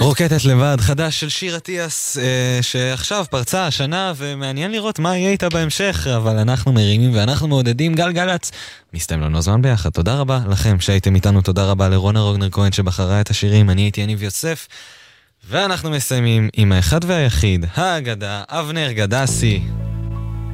רוקטת לבד, חדש של שיר אטיאס, שעכשיו פרצה השנה, ומעניין לראות מה יהיה איתה בהמשך, אבל אנחנו מרימים ואנחנו מעודדים גלגלץ. מסתיים לנו זמן ביחד. תודה רבה לכם שהייתם איתנו, תודה רבה לרונה רוגנר כהן שבחרה את השירים, אני הייתי יניב יוסף, ואנחנו מסיימים עם האחד והיחיד, האגדה, אבנר גדסי.